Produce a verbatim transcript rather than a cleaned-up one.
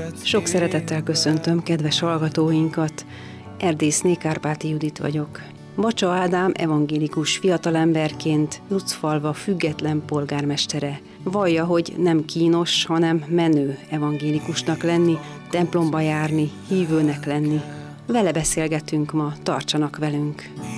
Sok szeretettel köszöntöm kedves hallgatóinkat. Erdészné Kárpáti Judit vagyok. Bacsa Ádám evangélikus fiatalemberként Lucfalva független polgármestere. Vallja, hogy nem kínos, hanem menő evangélikusnak lenni, templomba járni, hívőnek lenni. Vele beszélgetünk ma, tartsanak velünk!